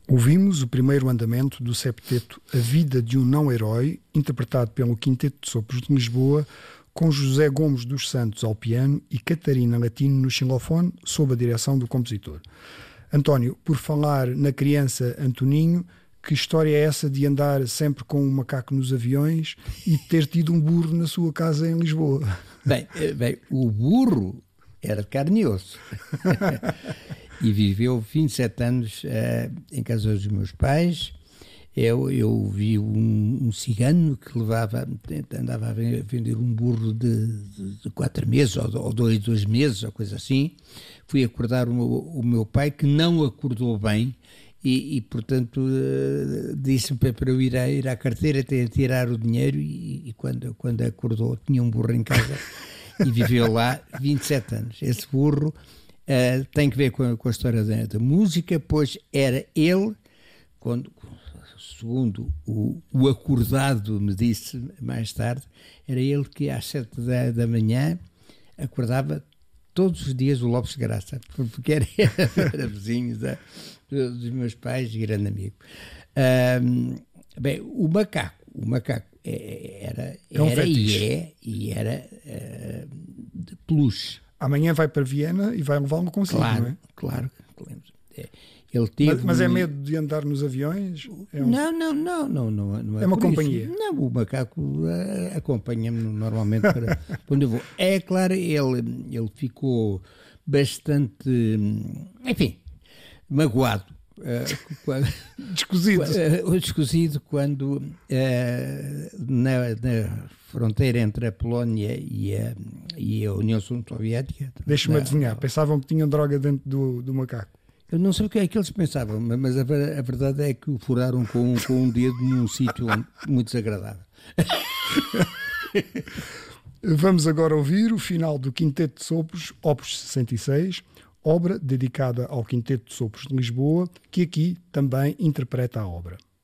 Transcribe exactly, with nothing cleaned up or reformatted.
Ouvimos o primeiro andamento do septeto A Vida de um Não-Herói, interpretado pelo Quinteto de Sopros de Lisboa, com José Gomes dos Santos ao piano e Catarina Latino no xilofone, sob a direção do compositor. António, por falar na criança Antoninho, que história é essa de andar sempre com um macaco nos aviões e ter tido um burro na sua casa em Lisboa? Bem, bem o burro era de carne e osso. E viveu vinte e sete anos uh, em casa dos meus pais. Eu, eu vi um, um cigano que levava, andava a vender um burro de, de, de quatro meses, ou, ou dois, dois meses, ou coisa assim. Fui acordar o meu, o meu pai, que não acordou bem, e, e portanto, uh, disse-me para eu ir à, ir à carteira, tirar o dinheiro, e, e quando, quando acordou tinha um burro em casa e viveu lá vinte e sete anos. Esse burro uh, tem que ver com a, com a história da, da música, pois era ele, quando... segundo o, o acordado me disse mais tarde, era ele que às sete da, da manhã acordava todos os dias o Lopes de Graça, porque era, era vizinho da, dos meus pais e grande amigo. Um, bem, o macaco, o macaco era, é um era e é, e era uh, de peluche. Amanhã vai para Viena e vai levá-lo consigo, claro, não é? Claro, claro. É. Ele teve mas, mas é um... medo de andar nos aviões? É um... Não, não, não, não, não, não é, é uma por companhia? Isso. Não, o macaco uh, acompanha-me normalmente para onde eu vou. É claro, ele, ele ficou bastante, enfim, magoado. Uh, quando, descosido. Uh, descosido quando uh, na, na fronteira entre a Polónia e a, e a União Soviética... Deixa-me adivinhar, pensavam que tinham droga dentro do, do macaco. Eu não sei o que é que eles pensavam, mas a, a verdade é que o furaram com, com um dedo num sítio muito desagradável. Vamos agora ouvir o final do Quinteto de Sopros, Opus sessenta e seis, obra dedicada ao Quinteto de Sopros de Lisboa, que aqui também interpreta a obra.